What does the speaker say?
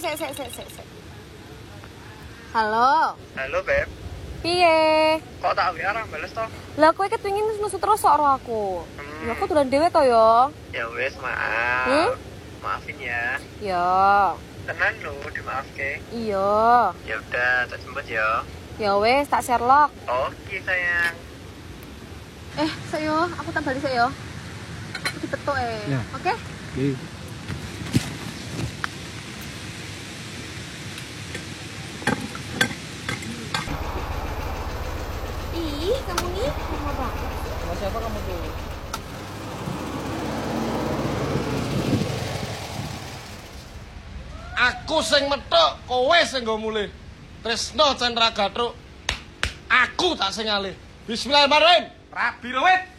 sik. Halo. Halo, Beb. Piye? Kok tak WA ora bales to? Lah kowe kepengin nusu terus karo aku. Ya aku dolan dhewe to ya. Ya wis, maaf. Maafin ya. Ya. Tenan lho, dimaafke. Iya. Ya udah, tak jemput ya. Ya wis, tak Sherlock. Oke, sayang. Sik yo, aku tak balik sik yo. Aku dipetuk Ya. Oke? Oke. Ih, kamu nih lama banget. Sama siapa kamu tuh? Aku sing methuk, kowe sing nggo mulih. Tresno Cendra Gatruk. Aku tak sing alih. Bismillahirrahmanirrahim. Rabi Rawit.